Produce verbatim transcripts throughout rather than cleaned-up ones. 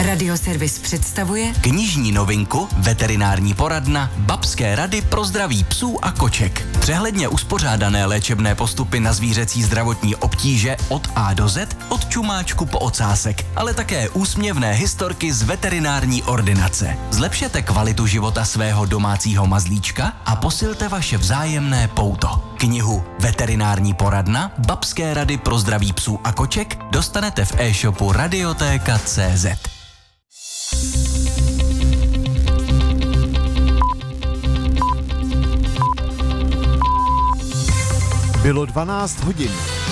Radioservis představuje knižní novinku Veterinární poradna Babské rady pro zdraví psů a koček. Přehledně uspořádané léčebné postupy na zvířecí zdravotní obtíže od A do Z, od čumáčku po ocásek, ale také úsměvné historky z veterinární ordinace. Zlepšete kvalitu života svého domácího mazlíčka a posilte vaše vzájemné pouto. Knihu Veterinární poradna Babské rady pro zdraví psů a koček dostanete v e-shopu radiotéka tečka cé zet. Bylo dvanáct hodin.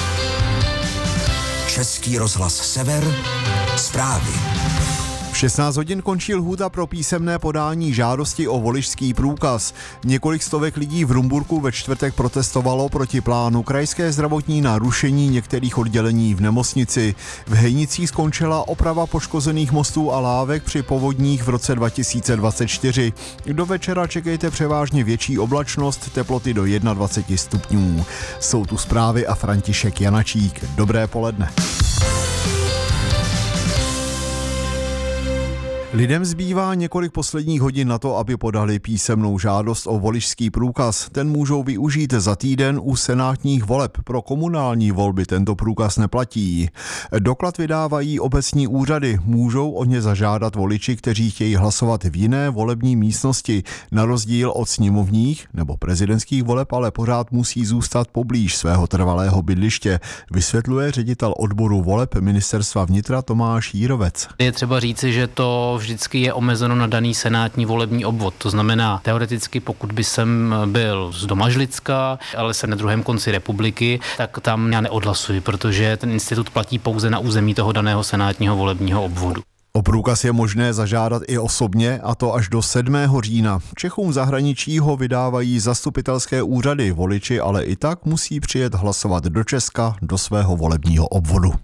Český rozhlas Sever, zprávy. V šestnáct hodin končí lhůta pro písemné podání žádosti o voličský průkaz. Několik stovek lidí v Rumburku ve čtvrtek protestovalo proti plánu krajské zdravotní na rušení některých oddělení v nemocnici. V Hejnicích skončila oprava poškozených mostů a lávek při povodních v roce dva tisíce dvacet čtyři. Do večera čekejte převážně větší oblačnost, teploty do dvacet jedna stupňů. Jsou tu zprávy a František Janačík. Dobré poledne. Lidem zbývá několik posledních hodin na to, aby podali písemnou žádost o voličský průkaz. Ten můžou využít za týden u senátních voleb. Pro komunální volby tento průkaz neplatí. Doklad vydávají obecní úřady. Můžou o ně zažádat voliči, kteří chtějí hlasovat v jiné volební místnosti. Na rozdíl od sněmovních nebo prezidentských voleb, ale pořád musí zůstat poblíž svého trvalého bydliště, vysvětluje ředitel odboru voleb Ministerstva vnitra Tomáš Jírovec. Je třeba říci, že to vždycky je omezeno na daný senátní volební obvod. To znamená, teoreticky, pokud by jsem byl z Domažlicka, ale jsem na druhém konci republiky, tak tam já neodhlasuji, protože ten institut platí pouze na území toho daného senátního volebního obvodu. O průkaz je možné zažádat i osobně, a to až do sedmého října. Čechům v zahraničí ho vydávají zastupitelské úřady. Voliči ale i tak musí přijet hlasovat do Česka, do svého volebního obvodu.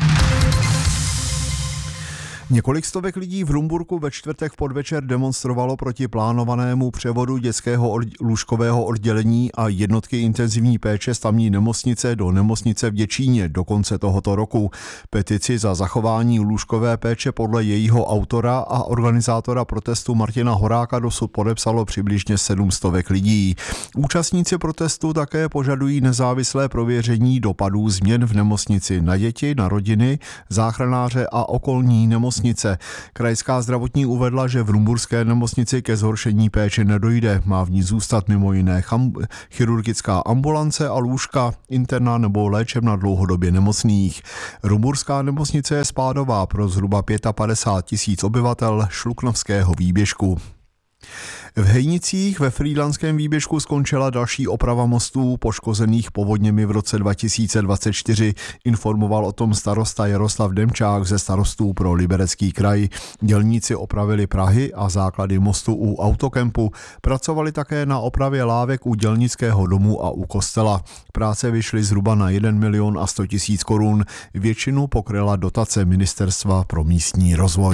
Několik stovek lidí v Rumburku ve čtvrtek v podvečer demonstrovalo proti plánovanému převodu dětského od, lůžkového oddělení a jednotky intenzivní péče z tamní nemocnice do nemocnice v Děčíně do konce tohoto roku. Petici za zachování lůžkové péče podle jejího autora a organizátora protestu Martina Horáka dosud podepsalo přibližně sedm stovek lidí. Účastníci protestu také požadují nezávislé prověření dopadů změn v nemocnici na děti, na rodiny, záchranáře a okolní nemocnice. Krajská zdravotní uvedla, že v rumburské nemocnici ke zhoršení péče nedojde. Má v ní zůstat mimo jiné cham- chirurgická ambulance a lůžka, interna nebo léčebna dlouhodobě nemocných. Rumburská nemocnice je spádová pro zhruba padesát pět tisíc obyvatel Šluknovského výběžku. V Hejnicích ve Frýdlantském výběžku skončila další oprava mostů poškozených povodněmi v roce dva tisíce dvacet čtyři. Informoval o tom starosta Jaroslav Demčák ze starostů pro Liberecký kraj. Dělníci opravili prahy a základy mostu u autokempu. Pracovali také na opravě lávek u dělnického domu a u kostela. Práce vyšly zhruba na jeden milion a sto tisíc korun. Většinu pokryla dotace Ministerstva pro místní rozvoj.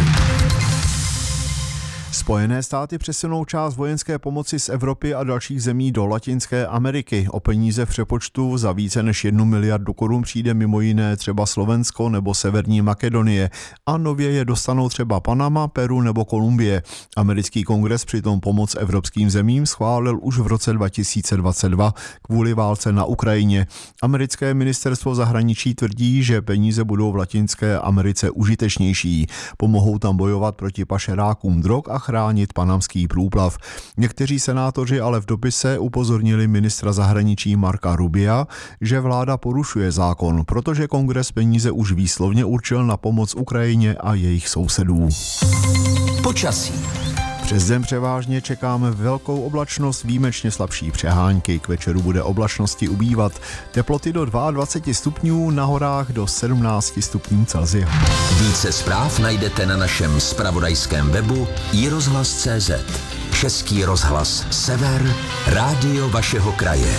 Spojené státy přesunou část vojenské pomoci z Evropy a dalších zemí do Latinské Ameriky. O peníze v přepočtu za více než jednu miliardu korun přijde mimo jiné třeba Slovensko nebo Severní Makedonie a nově je dostanou třeba Panama, Peru nebo Kolumbie. Americký kongres přitom pomoc evropským zemím schválil už v roce dva tisíce dvacet dva kvůli válce na Ukrajině. Americké ministerstvo zahraničí tvrdí, že peníze budou v Latinské Americe užitečnější. Pomohou tam bojovat proti pašerákům drog a chránit panamský průplav. Někteří senátoři ale v dopise upozornili ministra zahraničí Marca Rubia, že vláda porušuje zákon, protože kongres peníze už výslovně určil na pomoc Ukrajině a jejich sousedů. Počasí. Přes den převážně čekáme velkou oblačnost, výjimečně slabší přehánky. K večeru bude oblačnosti ubývat. Teploty do dvacet dva stupňů, na horách do sedmnáct stupňů Celsia. Více zpráv najdete na našem zpravodajském webu i rozhlas tečka cé zet. Český rozhlas Sever, rádio vašeho kraje.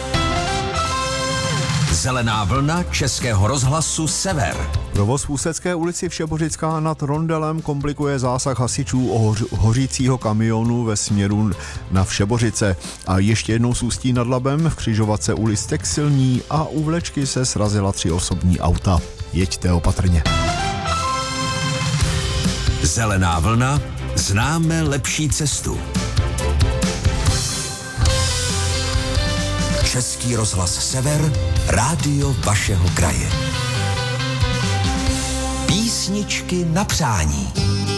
Zelená vlna Českého rozhlasu Sever. Provoz v Ústecké ulici Všebořická nad Rondelem komplikuje zásah hasičů o hořícího kamionu ve směru na Všebořice. A ještě jednou z Ústí nad Labem v křižovatce ulic Textilní a u vlečky se srazila tři osobní auta. Jeďte opatrně. Zelená vlna, známe lepší cestu. Český rozhlas Sever, rádio vašeho kraje. Písničky na přání.